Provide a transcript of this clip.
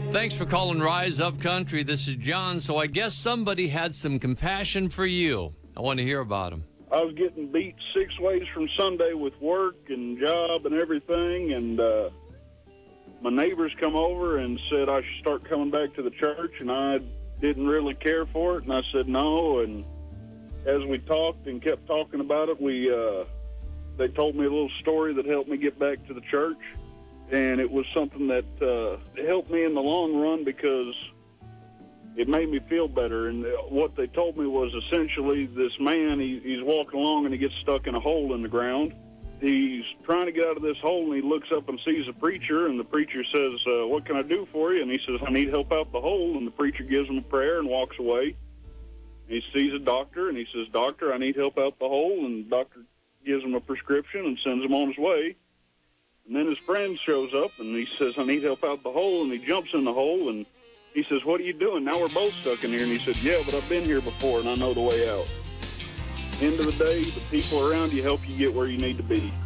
Thanks for calling Rise Up Country. This is John. So I guess somebody had some compassion for you. I want to hear about them. I was getting beat 6 ways from Sunday with work and job and everything, and my neighbors come over and said I should start coming back to the church, and I didn't really care for it, and I said no, and as we talked and kept talking about it, they told me a little story that helped me get back to the church. And it was something that helped me in the long run because it made me feel better. And what they told me was essentially this man, he's walking along and he gets stuck in a hole in the ground. He's trying to get out of this hole, and he looks up and sees a preacher, and the preacher says, what can I do for you? And he says, I need help out the hole. And the preacher gives him a prayer and walks away. He sees a doctor, and he says, Doctor, I need help out the hole. And the doctor gives him a prescription and sends him on his way. And then his friend shows up, and he says, I need help out the hole, and he jumps in the hole, and he says, what are you doing? Now we're both stuck in here. And he said, yeah, but I've been here before, and I know the way out. End of the day, the people around you help you get where you need to be.